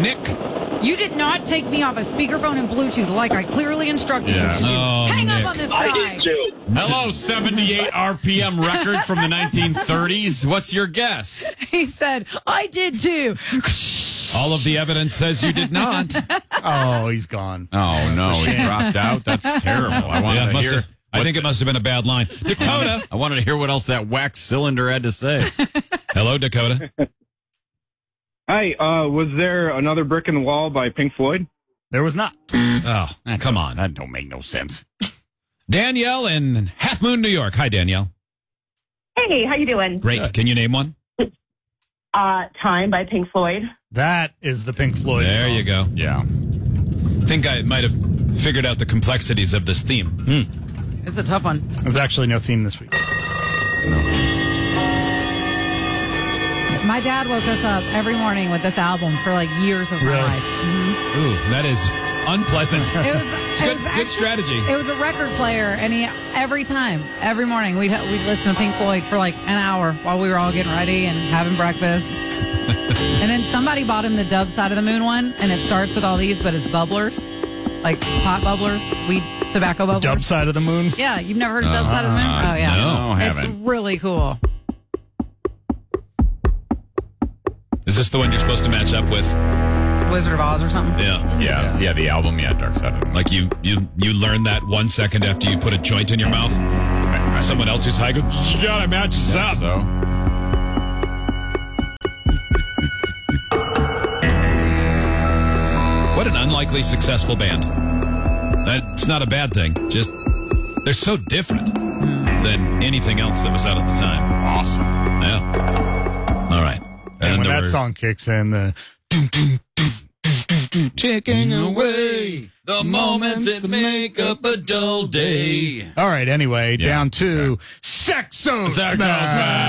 Nick. You did not take me off a speakerphone and Bluetooth like I clearly instructed you to do. Hang Nick. up on this guy. I did too. Hello, 78 RPM record from the 1930s. What's your guess? He said, I did too. All of the evidence says you did not. Oh, he's gone. Oh, no, he dropped out. That's terrible. I think it must have been a bad line. Dakota. I wanted to hear what else that wax cylinder had to say. Hello, Dakota. Hi, was there another brick in the wall by Pink Floyd? There was not. Oh, come on. That don't make no sense. Danielle in Half Moon, New York. Hi, Danielle. Hey, how you doing? Great. Can you name one? Time by Pink Floyd. That is the Pink Floyd There song. you go. Yeah. I think I might have figured out the complexities of this theme. It's a tough one. There's actually no theme this week. My dad woke us up every morning with this album for like years of my Really? life. Ooh, that is unpleasant. It was Good strategy. It was a record player, and every morning, we'd listen to Pink Floyd for like an hour while we were all getting ready and having breakfast. And then somebody bought him the Dove Side of the Moon one, and it starts with all these, but it's bubblers, like pot bubblers, weed, tobacco bubblers. Dub Side of the Moon? Yeah, you've never heard of Dove Side of the Moon? Oh, yeah. No, I It's haven't. really cool. Is this the one you're supposed to match up with? Wizard of Oz or something? Yeah, the album, Dark Side of the Moon. Like you learn that 1 second after you put a joint in your mouth? Someone else who's high goes, you gotta match this up. So, What an unlikely successful band. That's not a bad thing. Just, they're so different than anything else that was out at the time. awesome. Yeah. All right. And when there that were- song kicks in, the Taking Away the moments that make up a dull day. all right, anyway, Yeah. down to Sexo Sexo Smash.